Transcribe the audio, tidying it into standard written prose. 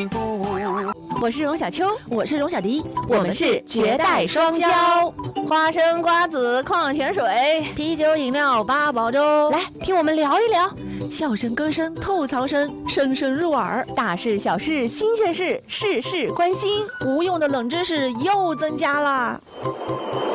民服务。 我是荣小秋， 我是荣小迪， 我们是绝代双骄。花生、瓜子、矿泉水、 啤酒、饮料、八宝粥， 来听我们聊一聊， 笑声、歌声、吐槽声，声声入耳， 大事小事、新鲜事，事事关心， 无用的冷知识又增加啦。